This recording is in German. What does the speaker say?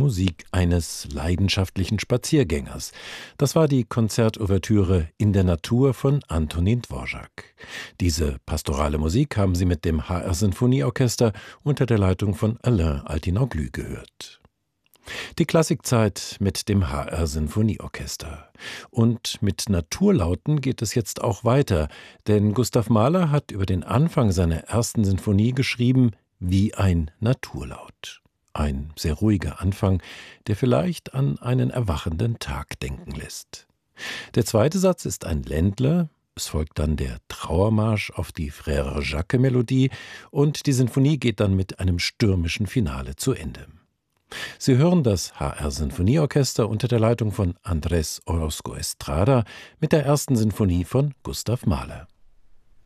Musik eines leidenschaftlichen Spaziergängers. Das war die Konzertouvertüre In der Natur von Antonin Dvorak. Diese pastorale Musik haben Sie mit dem HR Sinfonieorchester unter der Leitung von Alain Altinoglu gehört. Die Klassikzeit mit dem HR Sinfonieorchester. Und mit Naturlauten geht es jetzt auch weiter, denn Gustav Mahler hat über den Anfang seiner ersten Sinfonie geschrieben, wie ein Naturlaut. Ein sehr ruhiger Anfang, der vielleicht an einen erwachenden Tag denken lässt. Der zweite Satz ist ein Ländler, es folgt dann der Trauermarsch auf die Frère Jacques-Melodie und die Sinfonie geht dann mit einem stürmischen Finale zu Ende. Sie hören das HR Sinfonieorchester unter der Leitung von Andrés Orozco Estrada mit der ersten Sinfonie von Gustav Mahler.